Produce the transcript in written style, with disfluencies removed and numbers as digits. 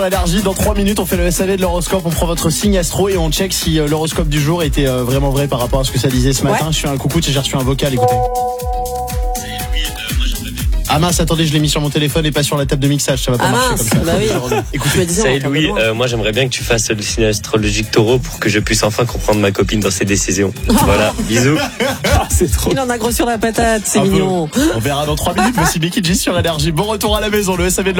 Énergie, dans 3 minutes on fait le SAV de l'horoscope, on prend votre signe astro et on check si l'horoscope du jour était vraiment vrai par rapport à ce que ça disait ce matin. Je suis un coucou, j'ai reçu un vocal, écoutez. Ah mince, attendez, je l'ai mis sur mon téléphone et pas sur la table de mixage, ça va pas marcher comme ça. Bah oui. Écoutez, Salut Louis, moi j'aimerais bien que tu fasses le signe astrologique taureau pour que je puisse enfin comprendre ma copine dans ses décisions. Voilà, bisous. c'est trop. Il en a gros sur la patate, c'est mignon. On verra dans 3 minutes, voici Becky G sur Énergie. Bon retour à la maison, le SAV de